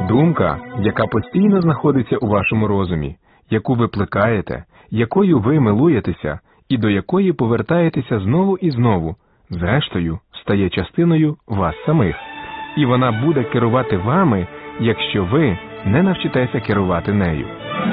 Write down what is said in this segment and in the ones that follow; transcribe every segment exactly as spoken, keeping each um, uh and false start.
Думка, яка постійно знаходиться у вашому розумі, яку ви плекаєте, якою ви милуєтеся і до якої повертаєтеся знову і знову, зрештою, стає частиною вас самих. І вона буде керувати вами, якщо ви не навчитеся керувати нею.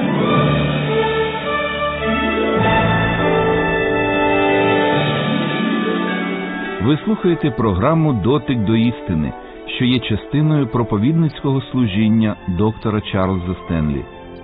Ви слухаєте програму «Дотик до істини», що є частиною проповідницького служіння доктора Чарльза Стенлі.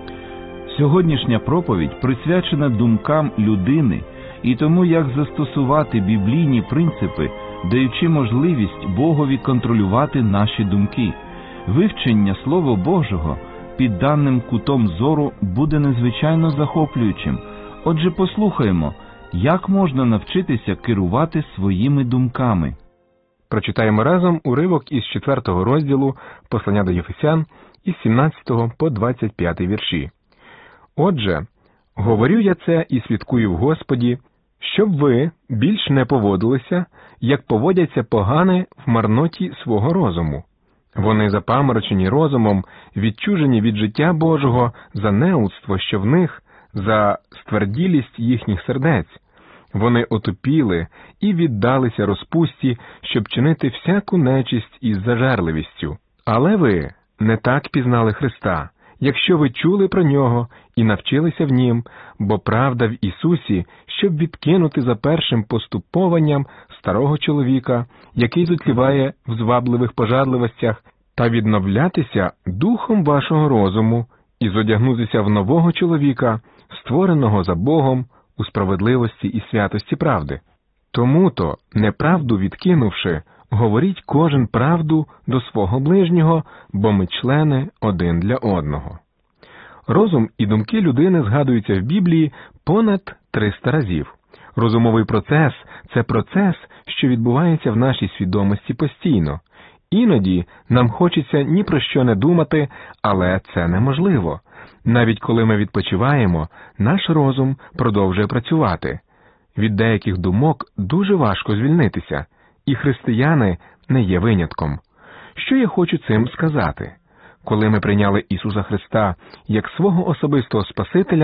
Сьогоднішня проповідь присвячена думкам людини і тому, як застосувати біблійні принципи, даючи можливість Богові контролювати наші думки. Вивчення Слова Божого під даним кутом зору буде незвичайно захоплюючим. Отже, послухаємо, як можна навчитися керувати своїми думками. Прочитаємо разом уривок із четвертого розділу послання до Єфесян із сімнадцятого по двадцять п'ятий вірші. «Отже, говорю я це і свідкую в Господі, щоб ви більш не поводилися, як поводяться погани в марноті свого розуму. Вони запаморочені розумом, відчужені від життя Божого за неудство, що в них, за стверділість їхніх сердець. Вони отупіли і віддалися розпусті, щоб чинити всяку нечисть із зажерливістю. Але ви не так пізнали Христа, якщо ви чули про Нього і навчилися в Нім, бо правда в Ісусі, щоб відкинути за першим поступованням старого чоловіка, який зутліває в звабливих пожадливостях, та відновлятися духом вашого розуму і зодягнутися в нового чоловіка, створеного за Богом у справедливості і святості правди. Тому-то, неправду відкинувши, говоріть кожен правду до свого ближнього, бо ми члени один для одного». Розум і думки людини згадуються в Біблії понад триста разів. Розумовий процес – це процес, що відбувається в нашій свідомості постійно. Іноді нам хочеться ні про що не думати, але це неможливо. Навіть коли ми відпочиваємо, наш розум продовжує працювати. Від деяких думок дуже важко звільнитися, і християни не є винятком. Що я хочу цим сказати? Коли ми прийняли Ісуса Христа як свого особистого Спасителя,